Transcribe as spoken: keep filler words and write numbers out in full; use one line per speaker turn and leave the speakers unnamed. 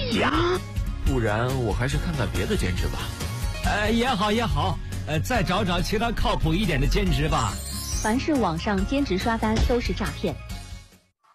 假。
不然我还是看看别的兼职吧。
呃，也好也好，呃，再找找其他靠谱一点的兼职吧。
凡是网上兼职刷单都是诈骗。